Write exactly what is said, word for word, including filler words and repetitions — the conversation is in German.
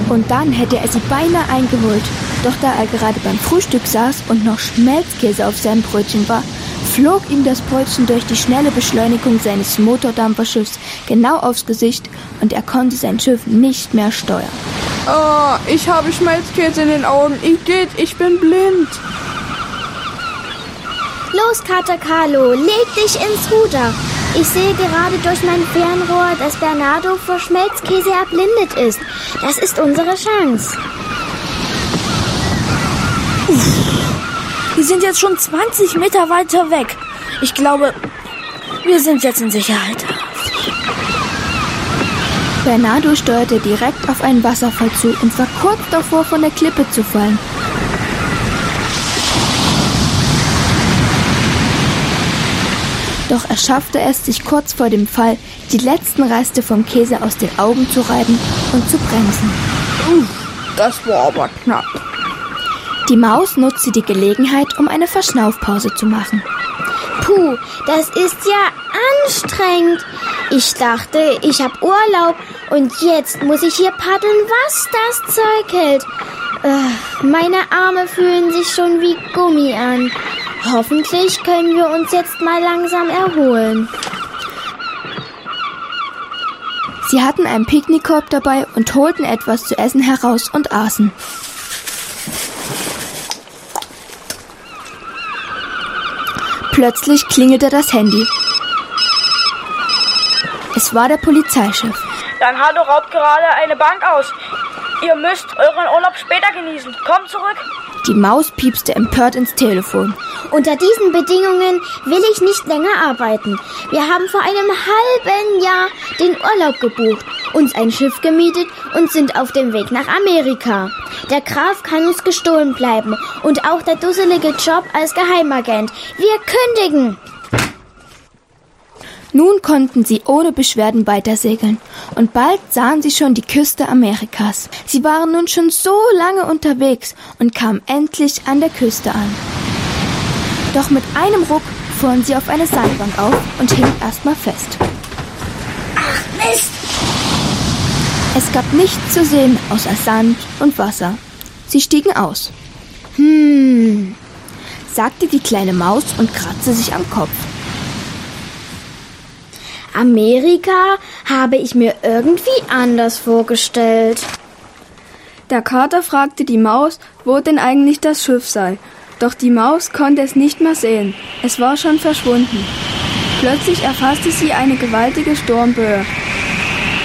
Und dann hätte er sie beinahe eingeholt. Doch da er gerade beim Frühstück saß und noch Schmelzkäse auf seinem Brötchen war, flog ihm das Brötchen durch die schnelle Beschleunigung seines Motordampferschiffs genau aufs Gesicht und er konnte sein Schiff nicht mehr steuern. Oh, ich habe Schmelzkäse in den Augen. Igitt, ich bin blind. Los, Kater Carlo, leg dich ins Ruder. Ich sehe gerade durch mein Fernrohr, dass Bernardo vor Schmelzkäse erblindet ist. Das ist unsere Chance. Wir sind jetzt schon zwanzig Meter weiter weg. Ich glaube, wir sind jetzt in Sicherheit. Bernardo steuerte direkt auf einen Wasserfall zu und war kurz davor, von der Klippe zu fallen. Doch er schaffte es, sich kurz vor dem Fall die letzten Reste vom Käse aus den Augen zu reiben und zu bremsen. Uff, das war aber knapp. Die Maus nutzte die Gelegenheit, um eine Verschnaufpause zu machen. Puh, das ist ja anstrengend. Ich dachte, ich habe Urlaub und jetzt muss ich hier paddeln, was das Zeug hält. Äh, meine Arme fühlen sich schon wie Gummi an. Hoffentlich können wir uns jetzt mal langsam erholen. Sie hatten einen Picknickkorb dabei und holten etwas zu essen heraus und aßen. Plötzlich klingelte das Handy. Es war der Polizeichef. Bernardo raubt gerade eine Bank aus. Ihr müsst euren Urlaub später genießen. Kommt zurück. Die Maus piepste empört ins Telefon. Unter diesen Bedingungen will ich nicht länger arbeiten. Wir haben vor einem halben Jahr den Urlaub gebucht, uns ein Schiff gemietet und sind auf dem Weg nach Amerika. Der Graf kann uns gestohlen bleiben und auch der dusselige Job als Geheimagent. Wir kündigen! Nun konnten sie ohne Beschwerden weitersegeln und bald sahen sie schon die Küste Amerikas. Sie waren nun schon so lange unterwegs und kamen endlich an der Küste an. Doch mit einem Ruck fuhren sie auf eine Sandbank auf und hingen erstmal fest. Ach Mist! Es gab nichts zu sehen außer Sand und Wasser. Sie stiegen aus. Hm, sagte die kleine Maus und kratzte sich am Kopf. Amerika habe ich mir irgendwie anders vorgestellt. Der Kater fragte die Maus, wo denn eigentlich das Schiff sei. Doch die Maus konnte es nicht mehr sehen. Es war schon verschwunden. Plötzlich erfasste sie eine gewaltige Sturmböe.